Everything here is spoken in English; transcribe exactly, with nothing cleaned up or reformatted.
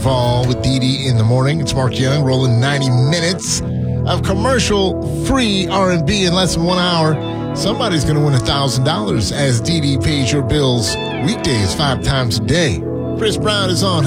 Duvall with Dee Dee in the morning. It's Mark Young rolling ninety minutes of commercial-free R and B in less than one hour. Somebody's going to win one thousand dollars as Dee Dee pays your bills weekdays five times a day. Chris Brown is on.